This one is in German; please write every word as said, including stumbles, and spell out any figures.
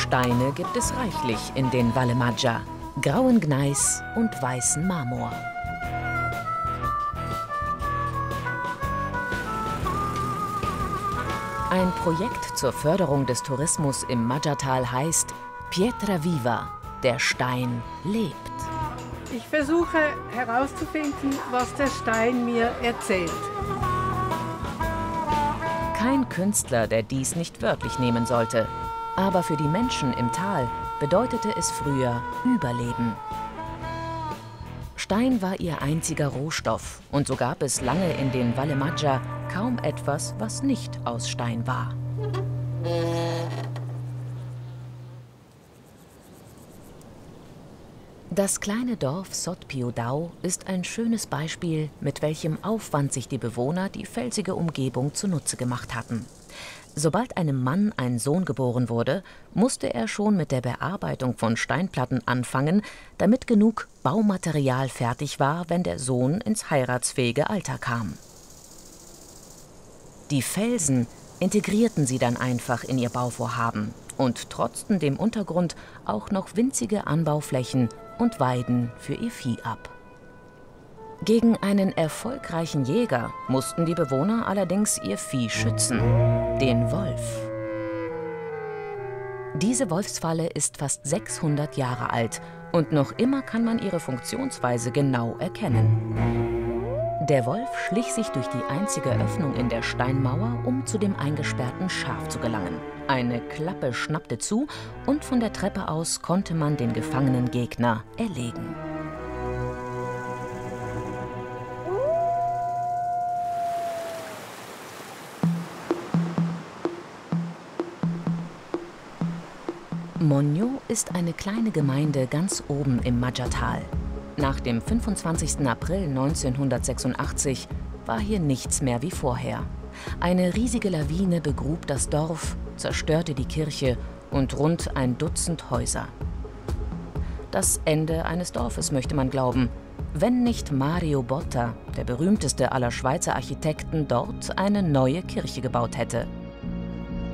Steine gibt es reichlich in den Valle Maggia, grauen Gneis und weißen Marmor. Ein Projekt zur Förderung des Tourismus im Maggiatal heißt Pietra Viva, der Stein lebt. Ich versuche herauszufinden, was der Stein mir erzählt. Kein Künstler, der dies nicht wörtlich nehmen sollte. Aber für die Menschen im Tal bedeutete es früher Überleben. Stein war ihr einziger Rohstoff und so gab es lange in den Valle Maggia kaum etwas, was nicht aus Stein war. Das kleine Dorf Sotpiodau ist ein schönes Beispiel, mit welchem Aufwand sich die Bewohner die felsige Umgebung zunutze gemacht hatten. Sobald einem Mann ein Sohn geboren wurde, musste er schon mit der Bearbeitung von Steinplatten anfangen, damit genug Baumaterial fertig war, wenn der Sohn ins heiratsfähige Alter kam. Die Felsen integrierten sie dann einfach in ihr Bauvorhaben und trotzten dem Untergrund auch noch winzige Anbauflächen und Weiden für ihr Vieh ab. Gegen einen erfolgreichen Jäger mussten die Bewohner allerdings ihr Vieh schützen, den Wolf. Diese Wolfsfalle ist fast sechshundert Jahre alt und noch immer kann man ihre Funktionsweise genau erkennen. Der Wolf schlich sich durch die einzige Öffnung in der Steinmauer, um zu dem eingesperrten Schaf zu gelangen. Eine Klappe schnappte zu und von der Treppe aus konnte man den gefangenen Gegner erlegen. Monio ist eine kleine Gemeinde ganz oben im Maggiatal. Nach dem fünfundzwanzigsten April neunzehnhundertsechsundachtzig war hier nichts mehr wie vorher. Eine riesige Lawine begrub das Dorf, zerstörte die Kirche und rund ein Dutzend Häuser. Das Ende eines Dorfes, möchte man glauben, wenn nicht Mario Botta, der berühmteste aller Schweizer Architekten, dort eine neue Kirche gebaut hätte.